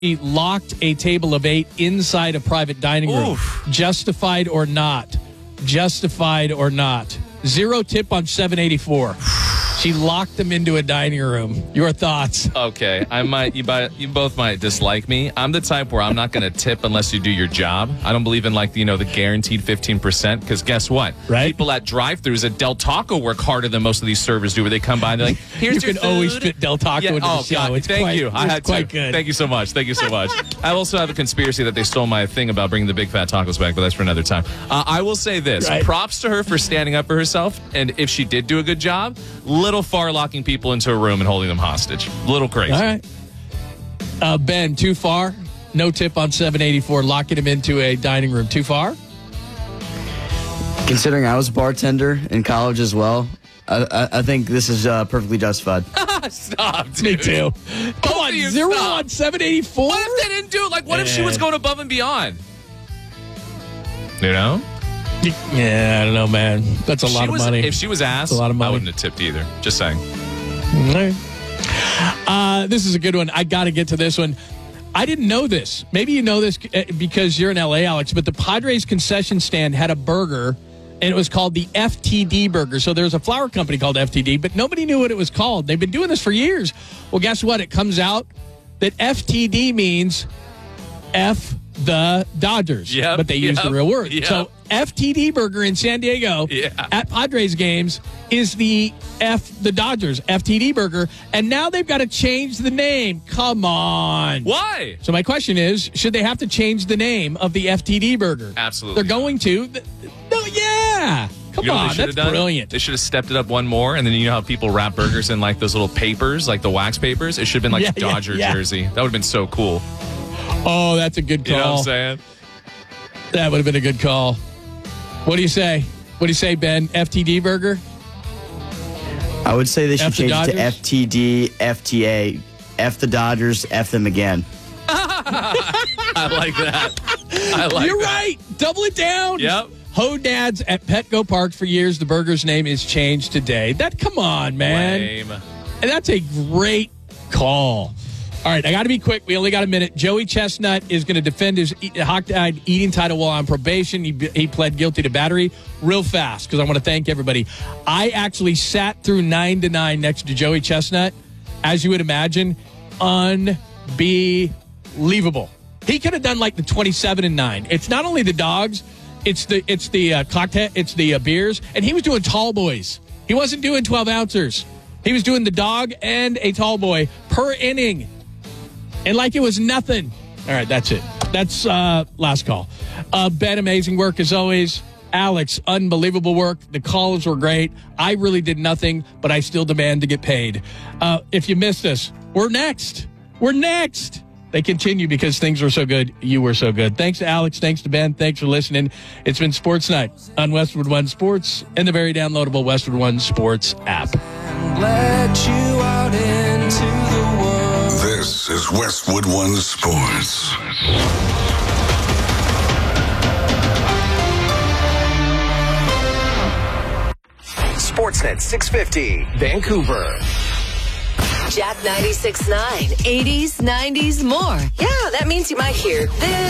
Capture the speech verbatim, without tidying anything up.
He locked a table of eight inside a private dining room. Oof. Justified or not? Justified or not? Zero tip on seven eighty-four. She locked them into a dining room. Your thoughts? Okay, I might. You, buy, you both might dislike me. I'm the type where I'm not going to tip unless you do your job. I don't believe in like you know the guaranteed fifteen percent because guess what? Right. People at drive-thrus at Del Taco work harder than most of these servers do. Where they come by and they're like, "Here's you your can food." always fit Del Taco Yeah, into oh, the show. God, It's thank quite, you. I it's had quite to. good. Thank you so much. Thank you so much. I also have a conspiracy that they stole my thing about bringing the big fat tacos back, but that's for another time. Uh, I will say this: Right. props to her for standing up for herself, and if she did do a good job, little far locking people into a room and holding them hostage. Little crazy. All right. Uh, Ben, too far? No tip on seven eighty-four, locking him into a dining room. Too far? Considering I was a bartender in college as well, I, I, I think this is uh, perfectly justified. Stop, dude. Me too. Both Come of on, you zero stop. on seven eighty-four? What if they didn't do it? Like, what if she was Eh. going above and beyond? You know? Yeah, I don't know, man. That's a She lot of was- money. If she was asked, a lot of money. I wouldn't have tipped either. Just saying. All right. Uh, this is a good one. I got to get to this one. I didn't know this. Maybe you know this uh, because you're in L A, Alex, but the Padres concession stand had a burger, and it was called the F T D burger. So there's a flour company called F T D, but nobody knew what it was called. They've been doing this for years. Well, guess what? It comes out that F T D means F the Dodgers, Yep, but they use yep, the real word. yep. So F T D burger in San Diego Yeah. at Padres games is the F the Dodgers F T D burger, and now they've got to change the name. Come on. Why? So my question is, should they have to change the name of the F T D burger? Absolutely. They're going to. No, yeah. Come You know what on, they should that's have done? brilliant. They should have stepped it up one more, and then you know how people wrap burgers in like those little papers, like the wax papers? It should have been like Yeah, a Dodger yeah, yeah. jersey. That would have been so cool. Oh, that's a good call. You know what I'm saying? That would have been a good call. What do you say? What do you say, Ben? F T D burger? I would say they should F the change it Dodgers? to F T D, F T A, F the Dodgers, F them again. I like that. I like You're that. right. Double it down. Yep. Ho Dads at Petco Park for years. The burger's name is changed today. That come on, man. Lame. And that's a great call. All right, I got to be quick. We only got a minute. Joey Chestnut is going to defend his e- hog-tied eating title while on probation. He, he pled guilty to battery real fast because I want to thank everybody. I actually sat through nine to nine next to Joey Chestnut, as you would imagine, unbelievable. He could have done like the twenty-seven and nine. It's not only the dogs, it's the it's the uh, cocktail, it's the uh, beers, and he was doing tall boys. He wasn't doing twelve ouncers. He was doing the dog and a tall boy per inning. And like it was nothing. All right, that's it. That's uh, last call. Uh, Ben, amazing work as always. Alex, unbelievable work. The calls were great. I really did nothing, but I still demand to get paid. Uh, if you missed us, we're next. We're next. They continue because things were so good. You were so good. Thanks to Alex. Thanks to Ben. Thanks for listening. It's been Sports Night on Westwood One Sports and the very downloadable Westwood One Sports app. Let you out into the world. This is Westwood One Sports. Sportsnet six fifty, Vancouver. Jack ninety-six point nine, eighties, nineties, more. Yeah, that means you might hear this.